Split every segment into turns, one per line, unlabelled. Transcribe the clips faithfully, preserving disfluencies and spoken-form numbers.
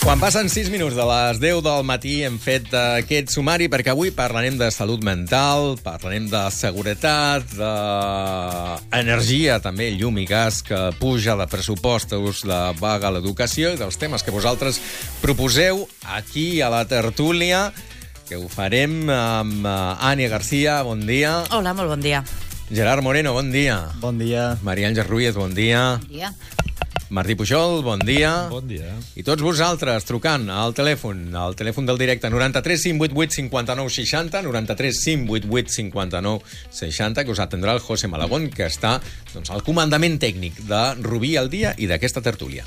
Quan passen sis minuts de les deu del matí hem fet aquest sumari perquè avui parlarem de salut mental, parlarem de seguretat, d'energia, també llum i gas, que puja de pressupostos, de vaga a l'educació i dels temes que vosaltres proposeu aquí a la tertúlia, que ho farem amb Ània Garcia, bon dia.
Hola, molt bon dia.
Gerard Moreno, bon dia.
Bon dia.
Maria Àngels Ruiz, bon dia.
Bon dia.
Martí Pujol, bon dia.
Bon dia.
I tots vosaltres trucant al telèfon, al telèfon del directe noranta-tres cinc vuit vuit cinquanta-nou seixanta, noranta-tres cinc vuit vuit cinquanta-nou seixanta, que us atendrà el José Malagón, que està doncs, al comandament tècnic de Rubí al dia i d'aquesta tertúlia.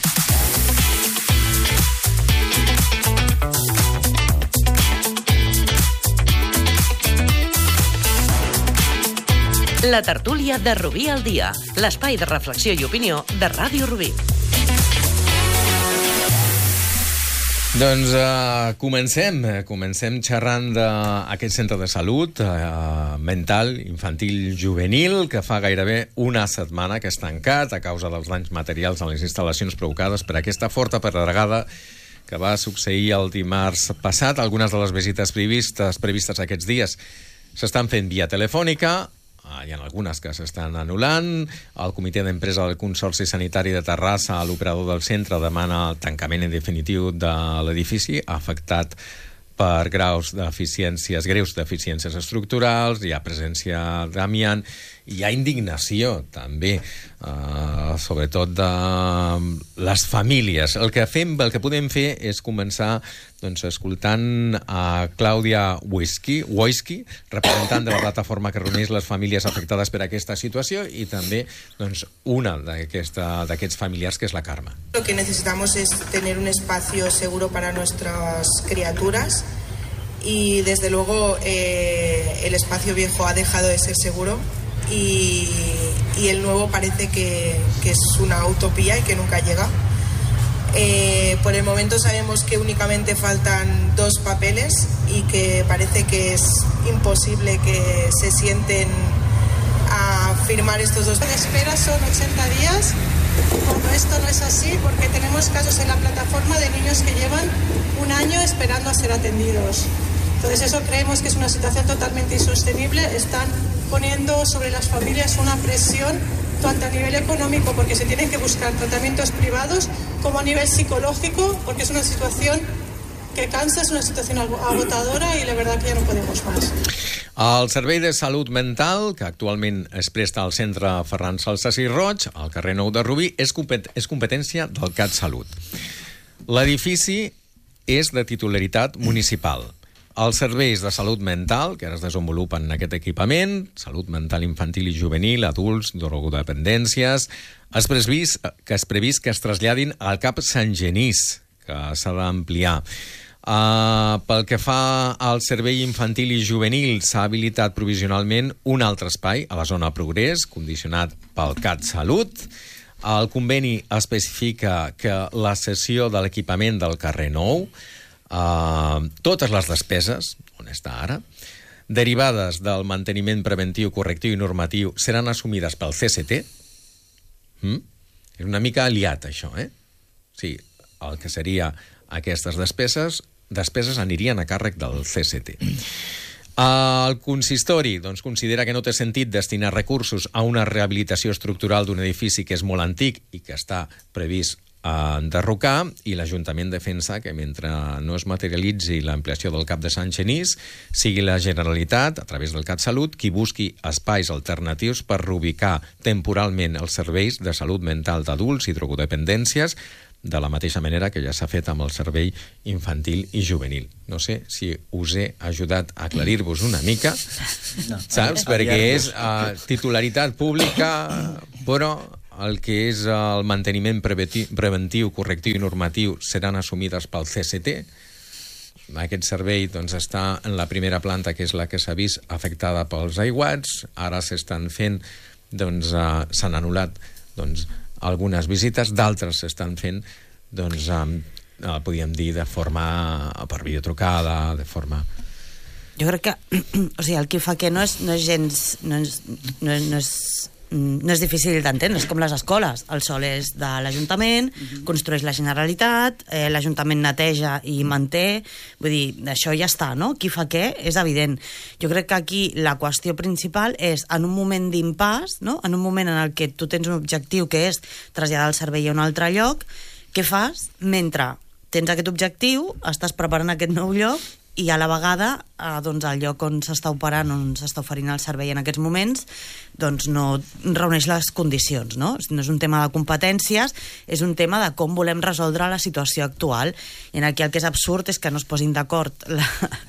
La tertúlia de Rubí al dia, l'espai de reflexió i opinió de Ràdio Rubí.
Doncs uh, comencem, comencem xerrant d'aquest centre de salut uh, mental, infantil, juvenil, que fa gairebé una setmana que és tancat a causa dels danys materials en les instal·lacions provocades per aquesta forta pedregada que va succeir el dimarts passat. Algunes de les visites previstes, previstes aquests dies s'estan fent via telefònica. Hi ha algunes que s'estan anul·lant. El comitè d'empresa del Consorci Sanitari de Terrassa, l'operador del centre, demana el tancament en definitiu de l'edifici afectat per graus deficiències, greus deficiències estructurals, hi ha presència d'amiant, hi ha indignació també, eh, sobretot de les famílies. El que fem, el que podem fer és començar doncs, escoltant a Clàudia Wojski, representant de la plataforma que reuneix les famílies afectades per aquesta situació, i també doncs, una d'aquests familiars, que és la Carme.
Lo que necesitamos es tener un espacio seguro para nuestras criaturas y desde luego eh, el espacio viejo ha dejado de ser seguro y, y el nuevo parece que, que es una utopía y que nunca llega. Eh, por el momento sabemos que únicamente faltan dos papeles y que parece que es imposible que se sienten a firmar estos dos.
La espera son ochenta días, cuando esto no es así, porque tenemos casos en la plataforma de niños que llevan un año esperando a ser atendidos. Entonces eso creemos que es una situación totalmente insostenible. Están poniendo sobre las familias una presión tanto a nivel económico, porque se tienen que buscar tratamientos privados, como a nivel psicológico, porque es una situación que cansa, es una situación agotadora y la verdad que ja no podemos más.
El Servei de Salut Mental, que actualment es presta al centre Ferran Salsas i Roig, al carrer Nou de Rubí, és, compet és competència del CatSalut. L'edifici és de titularitat municipal. Els serveis de salut mental, que ara es desenvolupen en aquest equipament, salut mental infantil i juvenil, adults, drogodependències, es previst que es previst que es traslladin al CAP Sant Genís, que s'ha d'ampliar. Uh, pel que fa al servei infantil i juvenil, s'ha habilitat provisionalment un altre espai a la zona Progrés, condicionat pel CatSalut. El conveni especifica que la cessió de l'equipament del carrer Nou, Uh, totes les despeses, on està ara, derivades del manteniment preventiu, correctiu i normatiu seran assumides pel C S T. Mm? És una mica aliat, això, eh? Sí, el que seria aquestes despeses, despeses anirien a càrrec del C S T. El consistori doncs, considera que no té sentit destinar recursos a una rehabilitació estructural d'un edifici que és molt antic i que està previst a enderrocar, i l'Ajuntament defensa que mentre no es materialitzi l'ampliació del CAP de Sant Genís, sigui la Generalitat, a través del CatSalut, qui busqui espais alternatius per reubicar temporalment els serveis de salut mental d'adults i drogodependències, de la mateixa manera que ja s'ha fet amb el servei infantil i juvenil. No sé si us he ajudat a aclarir-vos una mica, no, saps? Perquè és uh, titularitat pública, però el que és el manteniment preventiu, correctiu i normatiu seran assumides pel C S T. Aquest servei doncs, està en la primera planta, que és la que s'ha vist afectada pels aiguats. Ara s'estan fent, doncs, uh, s'han anul·lat doncs, algunes visites, d'altres s'estan fent, doncs, um, uh, podríem dir, de forma per videotrucada, de forma...
Jo crec que, o sigui, el que fa que no és, no és gens, no és, no és, no és no és difícil d'entendre, és com les escoles. El sòl és de l'Ajuntament, uh-huh. construeix la Generalitat, eh, l'Ajuntament neteja i manté, vull dir, això ja està, no? Qui fa què és evident. Jo crec que aquí la qüestió principal és, en un moment d'impàs, no? En un moment en el que tu tens un objectiu que és traslladar el servei a un altre lloc, què fas mentre tens aquest objectiu, estàs preparant aquest nou lloc i a la vegada eh, doncs, el lloc on s'està operant, on s'està oferint el servei en aquests moments, doncs no reuneix les condicions, no? No és un tema de competències, és un tema de com volem resoldre la situació actual. I aquí el que és absurd és que no es posin d'acord la,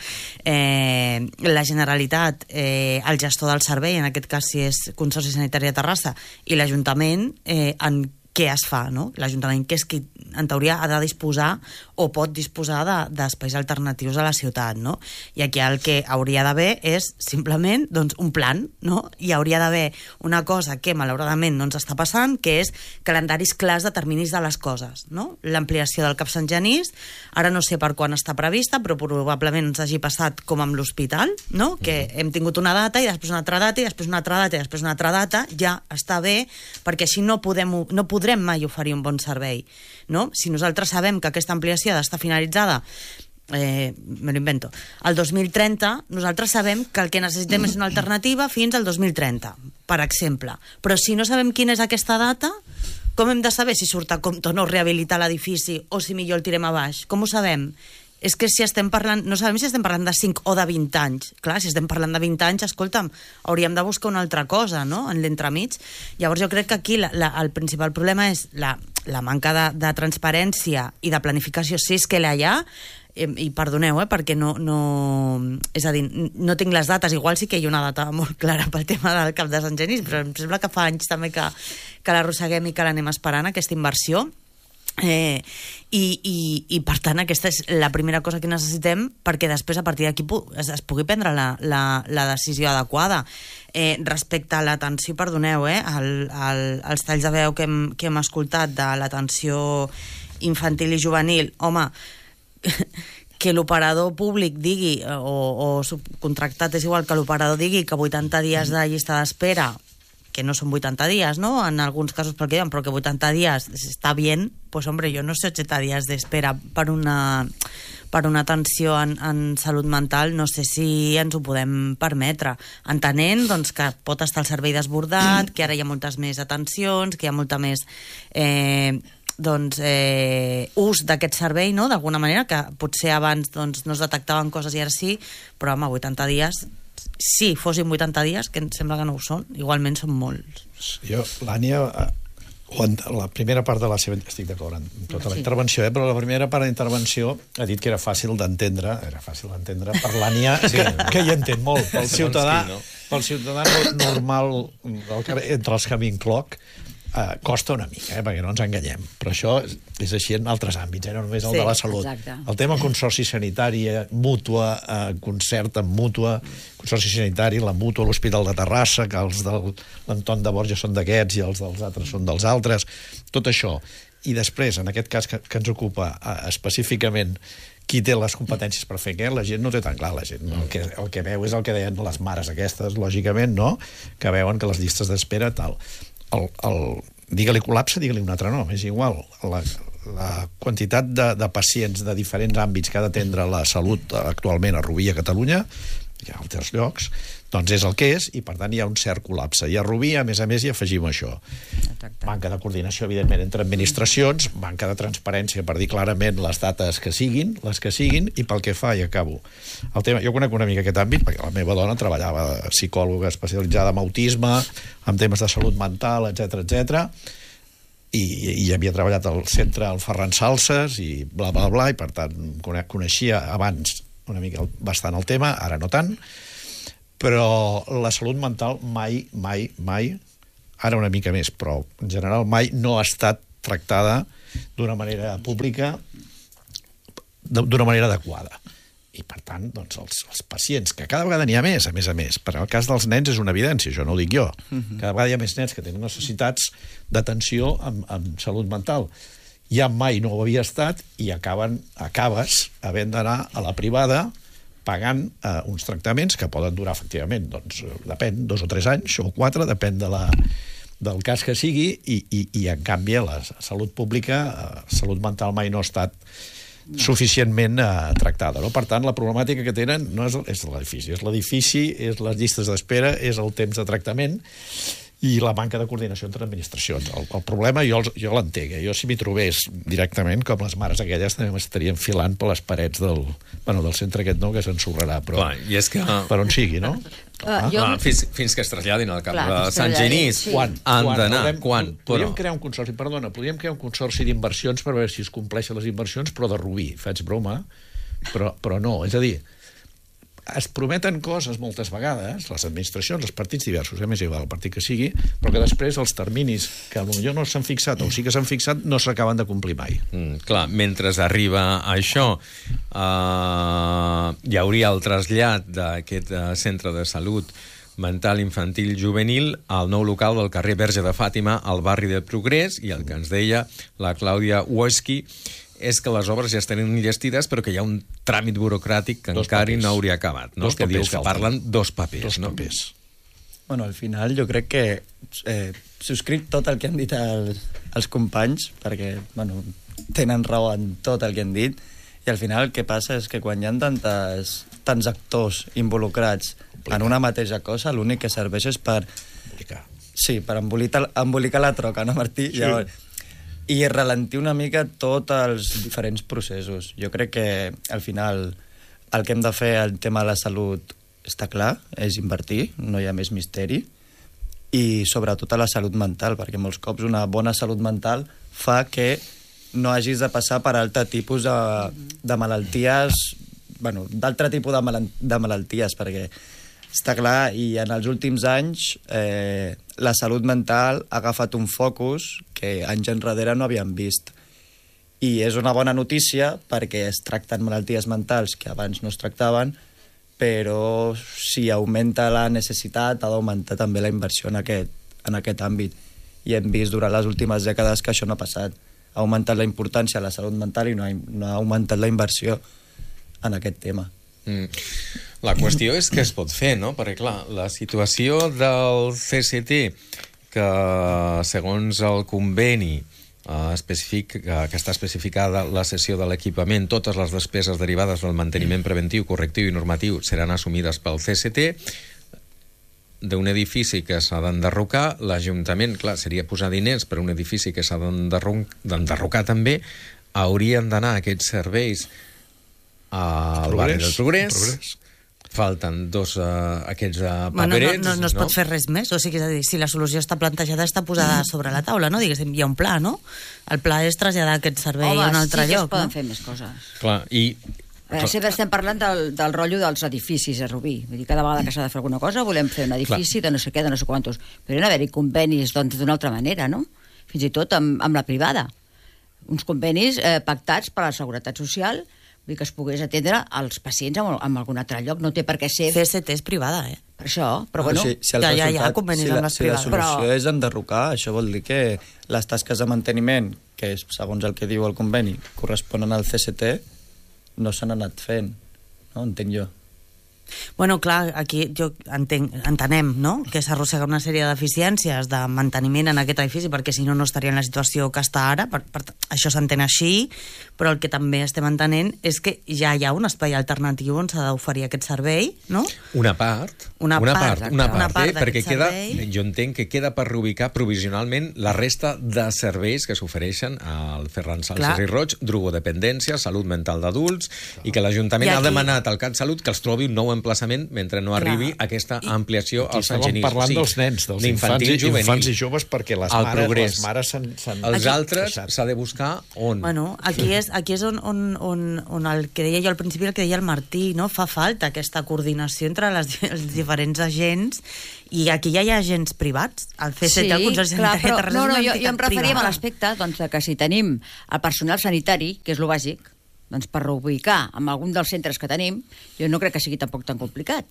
eh, la Generalitat, eh, el gestor del servei, en aquest cas si és Consorci Sanitari de Terrassa, i l'Ajuntament eh, en què es fa, no? L'Ajuntament, que és qui en teoria ha de disposar o pot disposar de, d'espais alternatius a la ciutat, no? I aquí el que hauria d'haver és simplement doncs, un plan, no? Hi hauria d'haver una cosa que malauradament no ens està passant, que és calendaris clars de terminis de les coses, no? L'ampliació del Cap Sant Genís, ara no sé per quan està prevista, però probablement ens hagi passat com amb l'hospital, no? Que hem tingut una data i després una altra data i després una altra data i després una altra data, ja està bé, perquè així no podem, no podrem mai oferir un bon servei, no? Si nosaltres sabem que aquesta ampliació ha d'estar finalitzada, eh, me lo invento, el dos mil trenta, nosaltres sabem que el que necessitem és una alternativa fins al dos mil trenta, per exemple. Però si no sabem quina és aquesta data, com hem de saber si surt a compte o no rehabilitar l'edifici o si millor el tirem a baix? Com ho sabem? És que si estem parlant, no sabem si estem parlant de cinc o de vint anys. Clar, si estem parlant de vint anys, escolta'm, hauríem de buscar una altra cosa, no?, en l'entremig. Llavors jo crec que aquí la, la, el principal problema és la, la manca de, de transparència i de planificació, si és que la hi ha, eh, i perdoneu, eh, perquè no, no... És a dir, no tinc les dates, igual sí que hi ha una data molt clara pel tema del Cap de Sant Genís, però em sembla que fa anys també que, que l'arrosseguem i que l'anem esperant, aquesta inversió. Eh, i, i, i per tant aquesta és la primera cosa que necessitem perquè després a partir d'aquí pu es, es pugui prendre la, la, la decisió adequada. Eh, respecte a l'atenció, perdoneu, eh, el, el, els talls de veu que hem, que hem escoltat de l'atenció infantil i juvenil, home, que l'operador públic digui, o, o subcontractat és igual, que l'operador digui que vuitanta dies de llista d'espera, que no són vuitanta dies, ¿no? En alguns casos perquè diuen, però que vuitanta dies està bien, pues hombre, yo no sé ochenta días de espera per una, per una atenció en, en salut mental, no sé si ens ho podem permetre, entenent doncs, que pot estar el servei desbordat, que ara hi ha moltes més atencions, que hi ha molta més eh, doncs, eh, ús d'aquest servei, no?, d'alguna manera, que potser abans doncs, no es detectaven coses i ara sí, però home, vuitanta dies, si fossin vuitanta dies, que em sembla que no ho són, igualment són molts.
Jo, l'Ània, la primera part de la seva... Estic d'acord amb tota la intervenció, eh? Però la primera part de la intervenció ha dit que era fàcil d'entendre, era fàcil d'entendre per l'Ània, sí, que hi entén molt. Pel ciutadà, pel ciutadà normal, entre els que m'incloc, Uh, costa una mica, eh, perquè no ens enganyem, però això és així en altres àmbits, eh, no només el sí, de la salut. Exacte. El tema consorci sanitari, mútua, uh, concert amb mútua, consorci sanitari, la mútua, l'Hospital de Terrassa, que els de l'Anton de Borja són d'aquests i els dels altres són dels altres, tot això. I després, en aquest cas que, que ens ocupa uh, específicament qui té les competències per fer què, la gent no té tan clar, la gent el que, el que veu és el que deien les mares aquestes, lògicament, no?, que veuen que les llistes d'espera tal... El, el, digue-li col·lapse, digue-li un altre nom, és igual. La, la quantitat de, de pacients de diferents àmbits que ha d'atendre la salut actualment a Rubí, a Catalunya, i a altres llocs, doncs és el que és, i per tant hi ha un cert col·lapse. I a Rubí, a més a més, hi afegim això. Exacte. Manca de coordinació, evidentment, entre administracions, manca de transparència per dir clarament les dates que siguin, les que siguin, i pel que fa, i acabo. El tema, jo conec una mica aquest àmbit, perquè la meva dona treballava psicòloga especialitzada en autisme, amb temes de salut mental, etcètera, etcètera, i, i havia treballat al centre al Ferran Salses, i bla, bla, bla, i per tant coneixia abans una mica bastant el tema, ara no tant, però la salut mental mai, mai, mai, ara una mica més, però en general mai no ha estat tractada d'una manera pública, d'una manera adequada. I, per tant, doncs, els, els pacients, que cada vegada n'hi ha més, a més a més, per al cas dels nens és una evidència, això no ho dic jo, cada vegada hi ha més nens que tenen necessitats d'atenció amb, amb salut mental. Ja mai no ho havia estat i acaben, acabes havent d'anar a la privada pagant eh, uns tractaments que poden durar, efectivament, doncs, depèn, dos o tres anys, o quatre, depèn de la, del cas que sigui, i, i, i en canvi la salut pública, eh, salut mental mai no ha estat suficientment eh, tractada. No? Per tant, la problemàtica que tenen no és, és l'edifici, és l'edifici, és les llistes d'espera, és el temps de tractament i la manca de coordinació entre administracions. El, el problema jo, jo l'entenc. Jo si m'hi trobés directament, com les mares aquelles, també m'estarien filant per les parets del, bueno, del centre aquest nou que s'ensorrarà, però
Clar, i és que...
per on sigui, no?
Uh, jo...
Ah, fins, fins que es traslladin al camp
Clar,
de
fins
Sant
traslladin,
Genís.
sí.
Quan?
Han
Quan?
d'anar.
Podem-
Quan?
Podríem
Però...
crear un consorci, perdona, podríem crear un consorci d'inversions per veure si es compleixen les inversions, però de Rubí. Faig broma, però, però no. És a dir, es prometen coses moltes vegades, les administracions, els partits diversos, eh, m'és igual el partit que sigui, però que després els terminis que potser no s'han fixat o sí que s'han fixat no s'acaben de complir mai.
Mm, clar, mentre arriba això, eh, hi hauria el trasllat d'aquest eh, centre de salut mental infantil juvenil al nou local del carrer Verge de Fàtima, al barri del Progrés, i el que ens deia la Clàudia Wojski és que les obres ja estan enllestides, però que hi ha un tràmit burocràtic que
Dos
encara
papers.
no hauria acabat, no?
Dos
que diu
papers
que
falten.
parlen dos papers.
Dos
no?
papers.
Bueno, al final jo crec que eh, subscric tot el que han dit el, els companys, perquè bueno, tenen raó en tot el que han dit, i al final el que passa és que quan hi ha tantes, tants actors involucrats en una mateixa cosa, l'únic que serveix és per...
Embolicar.
Sí, per embolicar, embolicar la troca, no, Martí?
Sí.
Llavors, i ralentir una mica tots els diferents processos. Jo crec que al final el que hem de fer al tema de la salut està clar, és invertir, no hi ha més misteri, i sobretot a la salut mental, perquè molts cops una bona salut mental fa que no hagis de passar per altre tipus de, de malalties, bueno, d'altre tipus de, mal, de malalties, perquè està clar, i en els últims anys eh, la salut mental ha agafat un focus que anys enrere no havíem vist. I és una bona notícia perquè es tracten malalties mentals que abans no es tractaven, però si augmenta la necessitat ha d'augmentar també la inversió en aquest, en aquest àmbit. I hem vist durant les últimes dècades que això no ha passat. Ha augmentat la importància de la salut mental i no ha, no ha augmentat la inversió en aquest tema.
Mm. La qüestió és què es pot fer, no? Perquè, clar, la situació del C C T, que segons el conveni eh, especific, que, que està especificada la cessió de l'equipament, totes les despeses derivades del manteniment preventiu, correctiu i normatiu seran assumides pel C C T, d'un edifici que s'ha d'enderrocar, l'Ajuntament, clar, seria posar diners per un edifici que s'ha d'enderrocar també, haurien d'anar aquests serveis al barri del Progrés.
Progrés.
Falten dos uh, aquests uh,
Bueno,
paperets.
no, no, no es pot fer res més, o sigui, és a dir, si la solució està plantejada està posada sobre la taula, no? Diguéssim, hi ha un pla, no? El pla és traslladar aquest servei
Home,
a un altre
sí que
lloc,
es poden
no?
fer més coses.
Clar, i...
Eh, sempre estem parlant del, del rotllo dels edificis a Rubí. Vull dir, cada vegada que s'ha de fer alguna cosa volem fer un edifici de no sé què, de no sé quantos. Però hi ha haver-hi convenis doncs, d'una altra manera, no? Fins i tot amb, amb la privada. Uns convenis eh, pactats per la Seguretat Social, vull dir que es pogués atendre als pacients en, en algun altre lloc. No té per què ser...
C S T és privada, eh?
Per això, però bueno...
si, si el
ja, ja,
resultat,
hi ha convenis
si
amb
la,
les
si la
privades.
solució
Però-
és enderrocar, això vol dir que les tasques de manteniment, que és, segons el que diu el conveni, corresponen al C S T, no s'han anat fent, no? Entenc jo.
Bueno, clar, aquí jo entenc, entenem, no?, que s'arrossega una sèrie de deficiències de manteniment en aquest edifici, perquè si no, no estaria en la situació que està ara, per, per, això s'entén així, però el que també estem entenent és que ja hi ha un espai alternatiu on s'ha d'oferir aquest servei, no?
Una part,
Una
una
part,
part, una
una
part,
part
eh? perquè
d'aquest
queda,
servei.
jo entenc que queda per reubicar provisionalment la resta de serveis que s'ofereixen al Ferran Salsas
Clar.
i Roig, drogodependència, salut mental d'adults, i que l'Ajuntament
I
ha
aquí-
demanat al CatSalut que els trobi un nou emplaçament mentre no
Clar.
arribi aquesta ampliació
Aquí
al Sant
estàvem
Genís.
parlant
O sigui,
dels nens, dels
d'infantil
infants, i,
juvenil.
infants i joves, perquè les
Al
mares,
Progrés.
les mares s'han... s'han-
Els
Aquí-
altres
Exacte.
s'ha de buscar on.
Bueno, aquí és, aquí és on, on, on, on el que deia jo al principi, el que deia el Martí, no? Fa falta aquesta coordinació entre les, els diferents agents, i aquí ja hi ha agents privats. El C S T, el Consorci
clar,
Sanitari de
però,
Terrassa,
no,
és
no,
una
jo, jo
entitat
em referia a
privada.
l'aspecte doncs, de que si tenim el personal sanitari, que és lo bàsic, doncs per reubicar en algun dels centres que tenim, jo no crec que sigui tampoc tan complicat.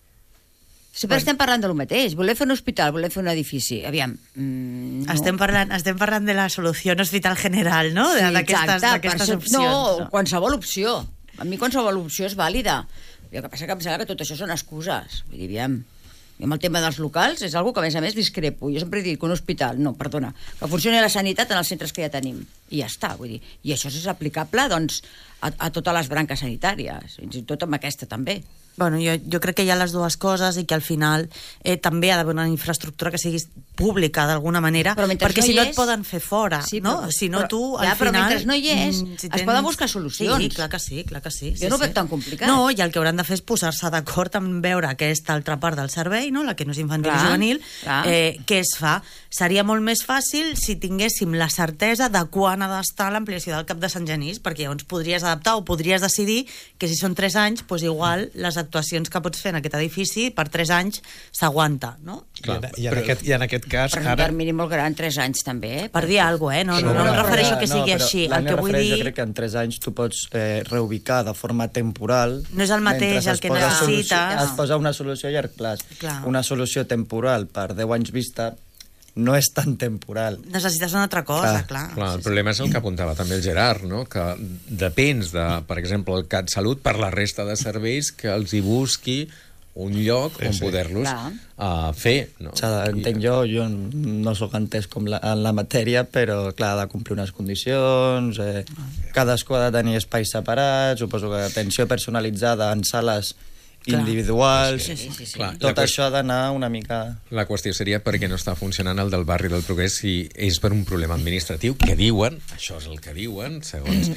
Sempre estem parlant de lo mateix. Voler fer un hospital, voler fer un edifici. Aviam, mm, no.
Estem parlant, estem parlant de la solució hospital general, no? De-
Sí,
D'aquestes
exacte, per
d'aquestes
això-
opcions.
No, qualsevol opció. A mi qualsevol opció és vàlida. El que passa que em sembla que tot això són excuses. Vull dir, aviam, i amb el tema dels locals és algo que, a més a més, discrepo. Jo sempre he dit que un hospital, no, perdona, que funcioni la sanitat en els centres que ja tenim. I ja està, vull dir. I això és aplicable, doncs, a, a totes les branques sanitàries, fins i tot amb aquesta també.
Bueno, jo, jo crec que hi ha les dues coses i que al final eh, també ha d'haver una infraestructura que sigui pública d'alguna manera, perquè
no
si no
és...
et poden fer fora,
sí,
no?
Però,
si no
però,
tu, al
ja,
final...
Però mentre no hi és,
mm, si
tens... es poden buscar solucions.
Sí, clar que sí, clar que sí.
Jo
sí,
no ho
sí.
veig tan complicat.
No, i el que hauran de fer és posar-se d'acord en veure aquesta altra part del servei, no? La que no és infantil
clar,
i juvenil, eh, què es fa. Seria molt més fàcil si tinguéssim la certesa de quan ha d'estar l'ampliació del Cap de Sant Genís, perquè llavors podries adaptar o podries decidir que si són tres anys, doncs igual les actuacions que pots fer en aquest edifici per tres anys s'aguanta, no?
Clar, I, en, i, en aquest, I en aquest cas...
Per un
ara...
termini molt gran, tres anys també, eh?
Per dir alguna cosa, eh? No, no, no, no em refereixo que sigui
no,
així.
El
El que vull dir...
Jo crec que en tres anys tu pots eh, reubicar de forma temporal...
No és el mateix el que necessites.
Solució, es posa una solució a llarg plaç.
Clar.
Una solució temporal per deu anys vista no és tan temporal.
Necessites una altra cosa, clar.
clar. clar el problema és el que apuntava també el Gerard, no? Que depens de, per exemple, el CatSalut per la resta de serveis que els hi busqui un lloc sí, on sí. poder-los uh, fer. No?
O sigui, entenc jo, jo no sóc entès com la, en la matèria, però clar, ha de complir unes condicions, eh, cadascú ha de tenir espais separats, suposo que atenció personalitzada en sales clar. individuals,
sí, sí, sí, sí.
Clar,
tot això ha d'anar una mica...
La qüestió seria per què no està funcionant el del barri del Progrés si és per un problema administratiu, que diuen, això és el que diuen, segons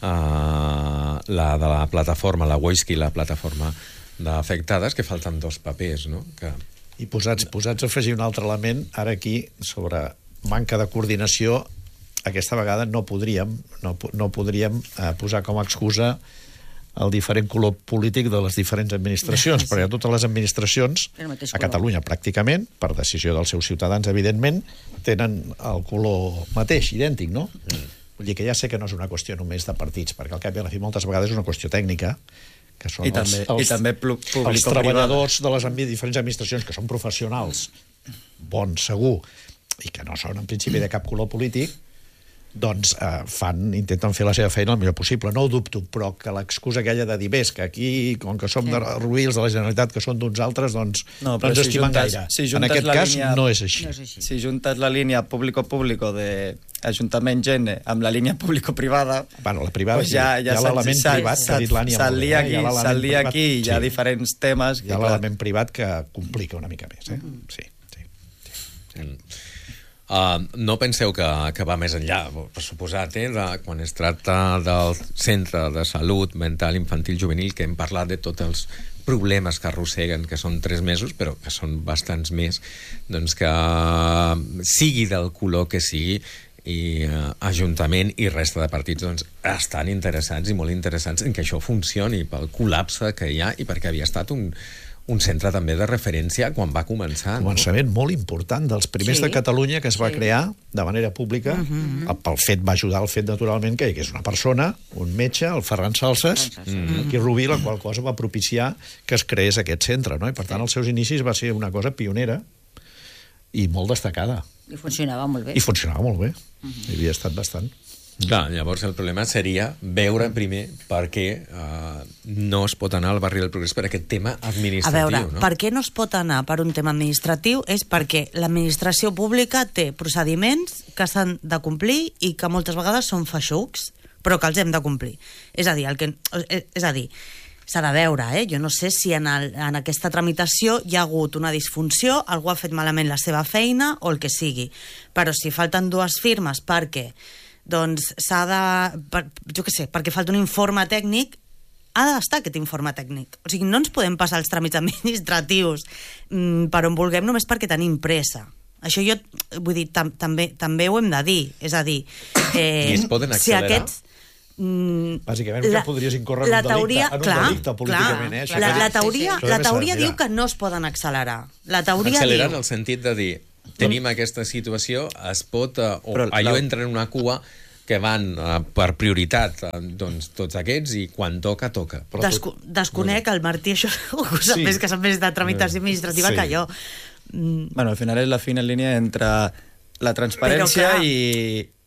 uh, la de la plataforma, la Wojski, la plataforma d'afectades, que falten dos papers, no? Que...
I posats, posats a afegir un altre element, ara aquí, sobre manca de coordinació, aquesta vegada no podríem, no, no podríem eh, posar com a excusa el diferent color polític de les diferents administracions, sí. perquè totes les administracions, a Catalunya pràcticament, per decisió dels seus ciutadans, evidentment, tenen el color mateix, idèntic, no? Mm. Vull dir que ja sé que no és una qüestió només de partits, perquè al cap i a la fi moltes vegades és una qüestió tècnica, que són
I
els,
també,
els,
i també
els treballadors de les diferents administracions, que són professionals, bons, segur, i que no són en principi de cap color polític, doncs eh, fan, intenten fer la seva feina el millor possible. No ho dubto, però que l'excusa aquella de dir, ves, que aquí, com que som sí. de Rubí, els de la Generalitat, que són d'uns altres, doncs no, no ens si estimen juntes, gaire. Si en aquest cas línia, no, és així.
no és així.
Si juntes la línia público-público de Ajuntament Gene amb la línia público-privada...
Bueno, la privada,
pues ja, ja
hi ha l'element privat que ha dit l'Ània.
S'alia aquí, s'alia aquí, hi ha diferents temes...
Hi ha l'element privat que complica una mica més, eh? Sí, sí. sí.
Uh, no penseu que, que va més enllà, per suposat, eh, de, quan es tracta del centre de salut mental infantil juvenil, que hem parlat de tots els problemes que arrosseguen, que són tres mesos, però que són bastants més, doncs que sigui del color que sigui, i uh, Ajuntament i resta de partits doncs, estan interessats i molt interessats en que això funcioni pel col·lapse que hi ha i perquè havia estat un, un centre també de referència quan va començar.
Començament no? molt important, dels primers sí. de Catalunya que es va sí. crear de manera pública. Uh-huh. Pel fet va ajudar el fet, naturalment, que és una persona, un metge, el Ferran Salses, uh-huh. aquí a Rubí, la qual cosa va propiciar que es creés aquest centre, no? I per tant, als seus inicis va ser una cosa pionera i molt destacada.
I funcionava molt bé.
I funcionava molt bé. Uh-huh. Hi havia estat bastant.
Clar, llavors el problema seria veure primer per què uh, no es pot anar al barri del Progrés per aquest tema administratiu.
A veure,
no?
per què no es pot anar per un tema administratiu és perquè l'administració pública té procediments que s'han de complir i que moltes vegades són feixucs, però que els hem de complir. És a dir, el que, és a dir, s'ha de veure, eh? Jo no sé si en, el, en aquesta tramitació hi ha hagut una disfunció, algú ha fet malament la seva feina o el que sigui, però si falten dues firmes perquè doncs s'ha de, per, jo què sé, perquè falta un informe tècnic, ha d'estar aquest informe tècnic. O sigui, no ens podem passar els tràmits administratius mm, per on vulguem només perquè tenim pressa. Això jo, vull dir, tam, també, també ho hem de dir. És a dir, eh,
I es poden accelerar?
Si aquests, Mm,
bàsicament la, que podries incórrer en un
teoria,
delicte, en un
clar,
delicte políticament.
Clar,
eh?
la, la teoria,
sí, sí.
la teoria diu que no es poden accelerar. La teoria
accelerar
diu...
en el sentit de dir tenim aquesta situació, es pot, uh, o Però, allò la... entra en una cua que van uh, per prioritat uh, doncs, tots aquests i quan toca, toca.
Però Desco desconec el Martí, això ho sap
Sí.
més que sap més de tramitació administrativa
Sí.
que jo. Mm.
Bueno, al final és la fina línia entre la transparència
Però, clar,
i,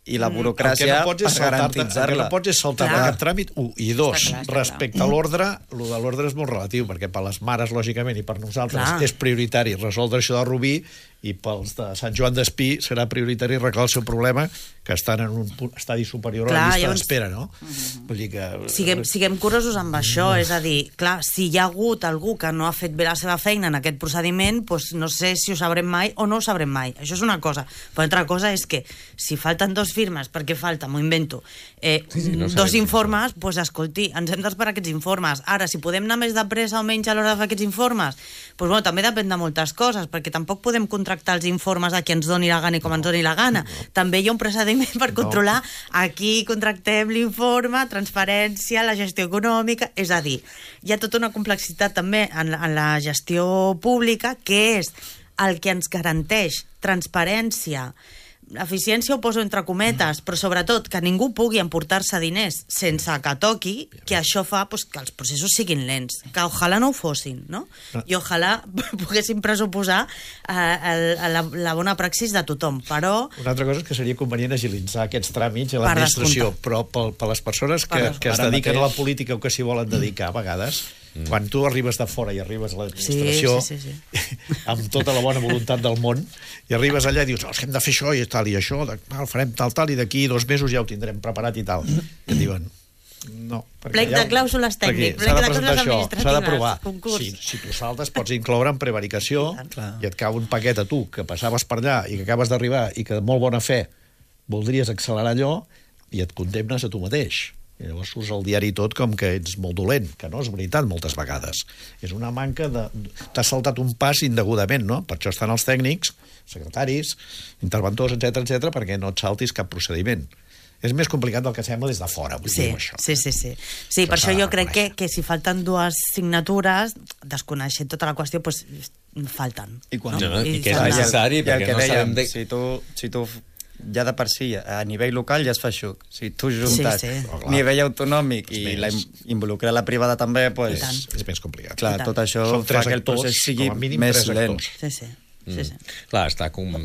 i la burocràcia
no per
garantitzar-la.
El que no pots és saltar aquest tràmit, un. I dos,
Està clar, està
respecte a l'ordre, el de l'ordre és molt relatiu, perquè per les mares, lògicament, i per nosaltres
Clar.
és prioritari resoldre això de Rubí, i pels de Sant Joan d'Espí serà prioritari arreglar el seu problema, que estan en un punt- estadi superior a
Clar,
la llista
llavors-
d'espera, no? Vull dir que...
Siguem, siguem curosos amb això, és a dir, clar, si hi ha hagut algú que no ha fet bé la seva feina en aquest procediment, doncs no sé si ho sabrem mai o no ho sabrem mai. Això és una cosa. Però altra cosa és que si falten dos firmes, perquè falta, m'ho invento, eh,
Sí, sí, no
dos
sabem.
informes, doncs escolti, ens hem d'esperar aquests informes. Ara, si podem anar més de pressa o menys a l'hora de fer aquests informes, doncs bueno, també depèn de moltes coses, perquè tampoc podem contractar els informes a qui ens doni la gana i com ens doni la gana. També hi ha un procediment per controlar a qui contractem l'informe, transparència, la gestió econòmica, és a dir, hi ha tota una complexitat també en la, en la gestió pública, que és el que ens garanteix transparència, eficiència ho poso entre cometes, però sobretot que ningú pugui emportar-se diners sense que toqui, que això fa pues, que els processos siguin lents, que ojalà no ho fossin, no? I ojalà poguéssim pressuposar eh, el, la, la bona praxis de tothom, però...
Una altra cosa és que seria convenient agilitzar aquests tràmits a
Per
l'administració,
descomptat.
però per, per les persones que,
Per
que es
Ara
dediquen
mateix.
a la política o que s'hi volen dedicar a vegades, mm. quan tu arribes de fora i arribes a l'administració
Sí, sí, sí, sí.
amb tota la bona voluntat del món, i arribes allà i dius, oh, és que hem de fer això i tal i això, de, tal, farem tal, tal, i d'aquí dos mesos ja ho tindrem preparat i tal. I et diuen, no.
Plec de clàusules tècnic,
perquè
plec
s'ha
de
presentar
clàusules
això,
administratives,
s'ha d'aprovar.
concurs.
Si, si tu saltes, pots incloure en prevaricació i et cau un paquet a tu que passaves per allà i que acabes d'arribar i que de molt bona fe voldries accelerar allò i et condemnes a tu mateix. I llavors surts al diari tot com que ets molt dolent, que no és veritat moltes vegades. És una manca de... T'has saltat un pas indegudament, no? Per això estan els tècnics, secretaris, interventors, etcètera, etcètera, perquè no et saltis cap procediment. És més complicat del que sembla des de fora, vull
Sí,
dir això.
sí, sí, sí. Sí, per
s'ha
això
de
jo crec que,
reconèixer.
que si falten dues signatures, desconeixent tota la qüestió, doncs falten.
I quan-
No, no, i
I
que és
s'han de-
necessari,
I el
perquè
que
no
dèiem,
sabem de...
si tu, si tu ja de per si, a nivell local ja es fa xuc. Si tu juntes
Sí, sí.
Oh, clar.
nivell autonòmic
És
i
més.
la in- involucrar la privada també, pues,
I tant.
És, és més complicat.
clar,
I tant.
tot això
Són
fa
tres
que el
actors,
procés sigui
com a mínim
més
tres
lent.
actors.
Sí, sí. sí, sí.
Clar, està com...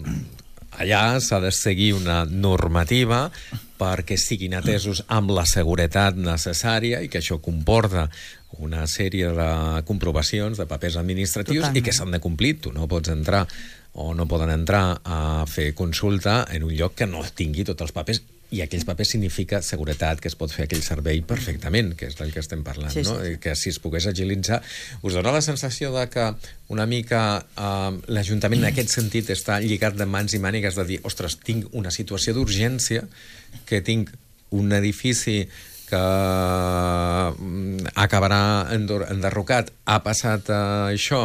Allà s'ha de seguir una normativa perquè siguin atesos amb la seguretat necessària i que això comporta una sèrie de comprovacions de papers administratius
Totalment.
i que s'han de complir. Tu no pots entrar o no poden entrar a fer consulta en un lloc que no tingui tots els papers, i aquells papers significa seguretat, que es pot fer aquell servei perfectament, que és del que estem parlant,
Sí, sí,
no?
sí.
I que si es pogués agilitzar, us dona la sensació de que una mica eh, l'Ajuntament en aquest sentit està lligat de mans i mànigues de dir, ostres, tinc una situació d'urgència, que tinc un edifici que mm, acabarà endor- enderrocat, ha passat uh, això,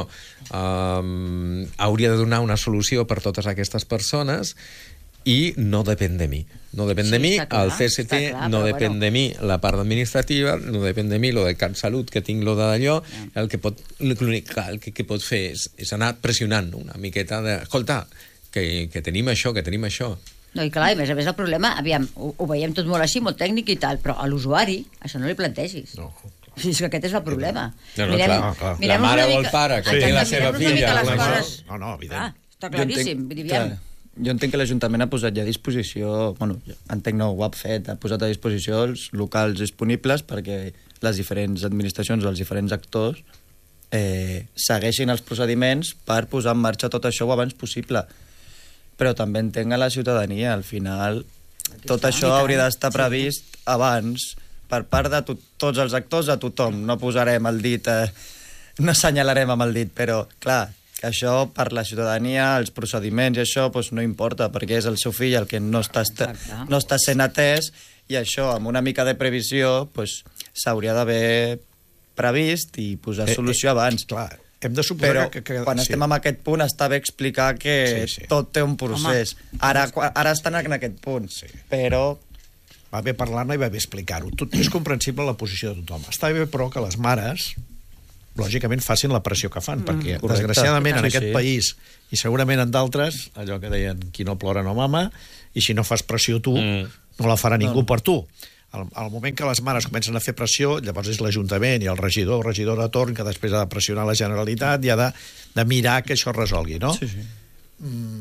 um, hauria de donar una solució per totes aquestes persones i no depèn de mi. No depèn
Sí,
de mi
està clar,
el C S T,
està clar,
no
però
depèn
bueno.
de mi la part administrativa, no depèn de mi lo de CatSalut, que tinc lo d'allò, el que pot, l'únic el que, que pot fer és, és anar pressionant una miqueta de, escolta, que, que tenim això, que tenim això.
No, i clar, i a més a més el problema, aviam, ho, ho veiem tot molt així, molt tècnic i tal, però a l'usuari això no li plantegis.
No.
Sí, és que aquest és el problema.
No, no, clar, clar.
mirem
La mare
una
o el pare que
Exacte,
té la seva
mirem una mica
filla,
les
la-
coses.
No, no, evident.
Clar, està
Jo entenc-
claríssim. Vull dir, aviam.
clar, jo entenc que l'Ajuntament ha posat ja a disposició, bueno, entenc no, ho ha fet, ha posat a disposició els locals disponibles perquè les diferents administracions o els diferents actors eh, segueixin els procediments per posar en marxa tot això o abans possible. Però també entenc a la ciutadania, al final tot això hauria d'estar previst abans per part de to tots els actors, de tothom. No posarem el dit, eh, no assenyalarem amb el dit, però clar, que això per la ciutadania, els procediments i això doncs no importa, perquè és el seu fill el que no està,
Exacte.
no està sent atès, i això amb una mica de previsió doncs s'hauria d'haver previst i posar
Eh,
solució
eh,
abans.
Clar, hem de suposar
Però
que... que
quan
sí.
estem en aquest punt està bé explicar que
Sí, sí.
tot té un procés. Ara, qua- ara estan en aquest punt,
Sí.
però
Va bé parlar-ne i va bé explicar-ho. Tot és comprensible la posició de tothom. Està bé, però, que les mares lògicament facin la pressió que fan, mm. perquè
Correcte.
desgraciadament en
Sí,
aquest
sí.
país i segurament en d'altres, allò que deien qui no plora no mama, i si no fas pressió tu, mm. no la farà ningú no. per tu. Al, al moment que les mares comencen a fer pressió, llavors és l'Ajuntament i el regidor o regidora de torn que després ha de pressionar la Generalitat i ha de, de mirar que això es resolgui, no?
sí, sí.
Mm,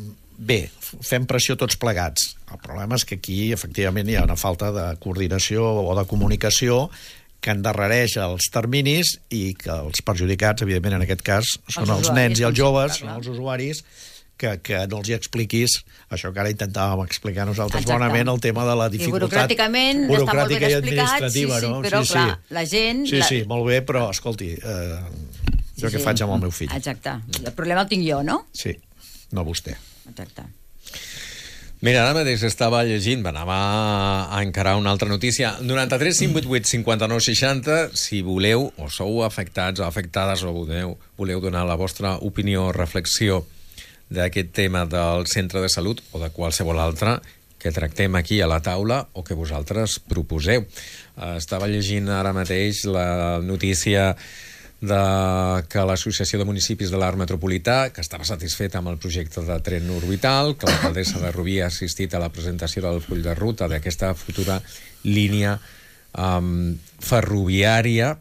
bé, fem pressió tots plegats. El problema és que aquí, efectivament, hi ha una falta de coordinació o de comunicació que endarrereix els terminis i que els perjudicats, evidentment, en aquest cas, són els, els nens i els joves, són els usuaris, que, que no els hi expliquis això que ara intentàvem explicar nosaltres
Exacte.
bonament, el tema de la dificultat
burocràticament està molt ben explicat, sí, sí,
no?
però
sí,
clar,
sí.
la gent...
Sí,
la...
sí, molt bé, però, escolti, eh, jo sí, què faig amb el meu fill?
Exacte. El problema el tinc jo, no?
Sí, no vostè.
Exacte.
Mira, ara mateix estava llegint, anava a encarar una altra notícia. noranta-tres cinc vuit vuit cinquanta-nou seixanta, si voleu, o sou afectats o afectades, o voleu, voleu donar la vostra opinió o reflexió d'aquest tema del centre de salut o de qualsevol altre que tractem aquí a la taula o que vosaltres proposeu. Estava llegint ara mateix la notícia de que l'Associació de Municipis de l'Arc Metropolità, que estava satisfeta amb el projecte de tren orbital, que l'alcaldessa de Rubí ha assistit a la presentació del full de ruta d'aquesta futura línia um, ferroviària,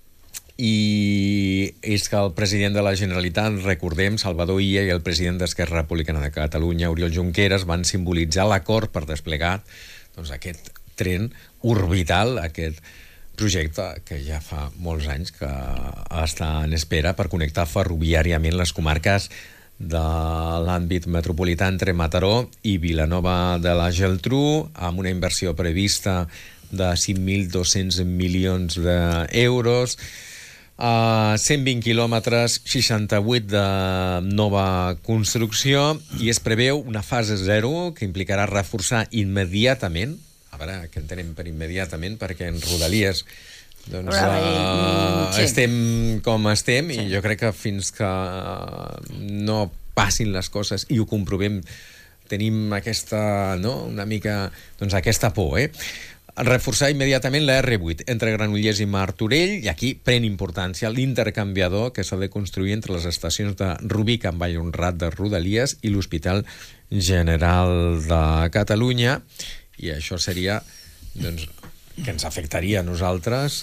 i és que el president de la Generalitat, recordem, Salvador Illa, i el president d'Esquerra Republicana de Catalunya, Oriol Junqueras, van simbolitzar l'acord per desplegar doncs, aquest tren orbital, aquest projecte que ja fa molts anys que està en espera per connectar ferroviàriament les comarques de l'àmbit metropolità entre Mataró i Vilanova de la Geltrú, amb una inversió prevista de cinc mil dos-cents milions d'euros, Uh, cent vint quilòmetres, seixanta-vuit de nova construcció, i es preveu una fase zero que implicarà reforçar immediatament, a veure què entenem per immediatament, perquè en Rodalies doncs, uh, sí. estem com estem, sí. I jo crec que fins que no passin les coses i ho comprovem, tenim aquesta, no?, una mica, doncs aquesta por, eh? Reforçar immediatament la erre vuit entre Granollers i Martorell, i aquí pren importància l'intercanviador que s'ha de construir entre les estacions de Rubí, Can Vallhonrat de Rodalies i l'Hospital General de Catalunya, i això seria, doncs, que ens afectaria a nosaltres,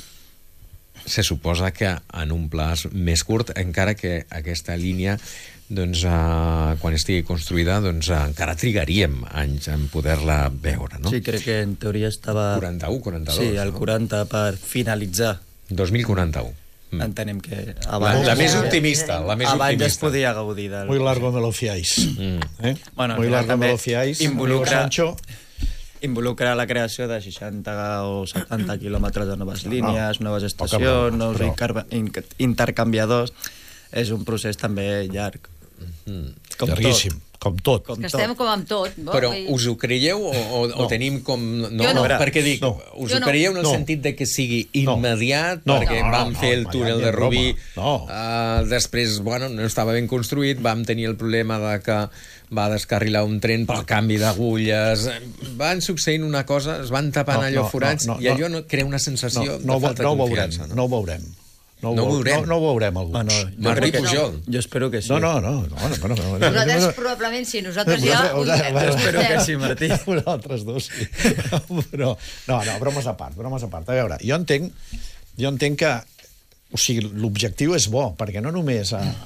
se suposa que en un plaç més curt, encara que aquesta línia doncs, uh, quan estigui construïda, doncs, uh, encara trigaríem anys en poder-la veure, no?
Sí, crec que en teoria estava...
quaranta-u, quaranta-dos,
sí, el
no?
quaranta per finalitzar.
dos mil quaranta-u. Mm.
Entenem que
La,
abans...
la més optimista, la més
abans
optimista.
es podia gaudir del...
Muy largo me lo fiáis.
Mm.
Eh?
Bueno,
Muy largo me lo fiáis.
Involucra...
Sancho.
Involucra la creació de seixanta o setanta quilòmetres de noves línies,
no,
noves
poca
estacions,
broma,
nous
però...
inter intercanviadors. És un procés també llarg.
Mm.
Com
Llarguíssim,
tot.
com tot.
Com
Que
tot.
estem com amb tot. No?
Però us ho creieu o, o, no. o tenim com... No,
Jo no.
no. Perquè dic,
No.
us
Jo
ho
no.
creieu en el
No.
sentit de que sigui
No.
immediat,
No.
perquè
No, no,
vam
no,
fer el
no,
túnel
ja
de
ni
Rubí,
broma. No.
uh, després, bueno, no estava ben construït, vam tenir el problema de que va descarrilar un tren pel canvi d'agulles, van succeint una cosa, es van tapant
No,
allò
no,
forats,
no, no,
i allò no crea una sensació
no, no,
de falta
no,
de
ho
confiança.
veurem, no? no ho veurem. No,
No ho
ho
veurem.
No, no ho veurem, alguns.
Bueno, jo
Martí
crec que
Pujol.
Jo espero que sí.
No, no, no. no, no, no, no.
Nosaltres probablement sí, nosaltres ja...
Vosaltres- vosaltres-
ho-
Jo
espero que sí, Martí.
Vosaltres dos, sí. Però, no, no, bromes a part, bromes a part. A veure, jo entenc, jo entenc que, o sigui, l'objectiu és bo, perquè no només a,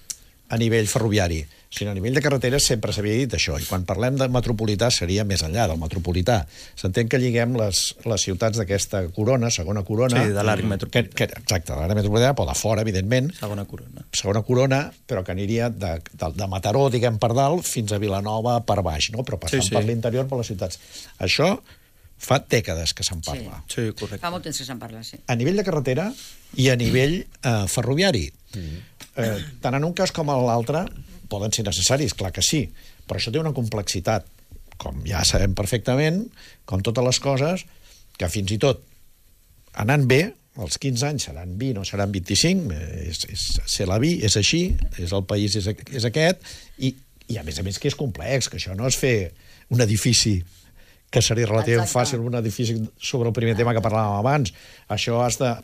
a nivell ferroviari, sinó a nivell de carreteres sempre s'havia dit això, i quan parlem de metropolità seria més enllà del metropolità. S'entén que lliguem les, les ciutats d'aquesta corona, segona corona...
Sí, de l'àrea metropolità.
Que, que, exacte, de l'àrea metropolità, però de fora, evidentment,
Segona corona.
segona corona, però que aniria de, de, de Mataró, diguem, per dalt, fins a Vilanova per baix, no? Però passant
Sí, sí.
per l'interior, per les ciutats. Això fa dècades que se'n parla.
Sí, correcte.
Fa molt temps que se'n parla, sí.
A nivell de carretera i a nivell eh, ferroviari. Mm. Eh, tant en un cas com en l'altre poden ser necessaris, clar que sí, però això té una complexitat, com ja sabem perfectament, com totes les coses, que fins i tot anant bé, els quinze anys seran vint o seran vint-i-cinc, és, és, c'est la vie, és així, és el país, és, és aquest, i, i a més a més que és complex, que això no és fer un edifici que seria relativament
Exacte.
fàcil, un edifici sobre el primer tema que parlàvem abans. Això has de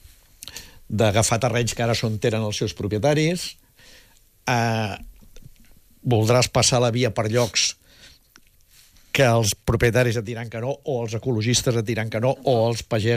d'agafar terrenys que ara són tenen els seus propietaris, eh, voldràs passar la via per llocs que els propietaris et diran que no, o els ecologistes et diran que no, o els pagesos